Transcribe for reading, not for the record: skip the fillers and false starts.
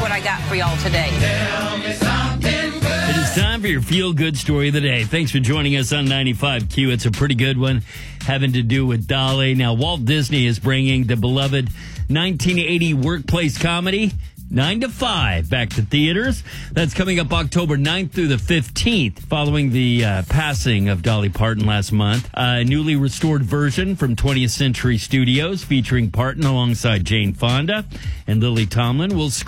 what I got for y'all today. It is time for your feel-good story of the day. Thanks for joining us on 95Q. It's a pretty good one, having to do with Dolly. Now, Walt Disney is bringing the beloved 1980 workplace comedy 9 to 5 back to theaters. That's coming up October 9th through the 15th, following the passing of Dolly Parton last month. A newly restored version from 20th Century Studios featuring Parton alongside Jane Fonda and Lily Tomlin will